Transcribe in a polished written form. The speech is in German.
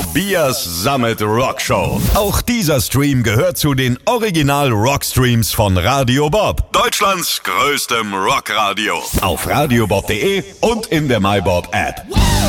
Tobias Sammet Rockshow. Auch dieser Stream gehört zu den Original Rockstreams von Radio Bob, Deutschlands größtem Rockradio. Auf radiobob.de und in der MyBob App.